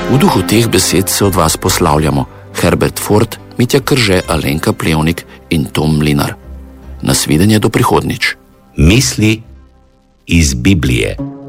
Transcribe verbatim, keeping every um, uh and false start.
V duhu teh besed se od vas poslavljamo Herbert Ford, Mitja Krže, Alenka Plevnik in Tom Mlinar. Nasvidenje do prihodnjič. Misli iz Biblije.